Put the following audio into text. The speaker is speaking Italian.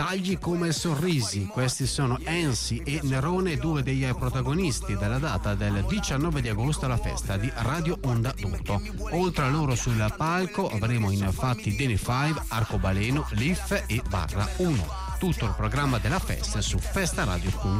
Tagli come sorrisi, questi sono Ensi e Nerone, due dei protagonisti della data del 19 di agosto alla festa di Radio Onda d'Urto. Oltre a loro sul palco avremo infatti Danny Five, Arcobaleno, Leaf e Barra 1. Tutto il programma della festa su festaradio.it.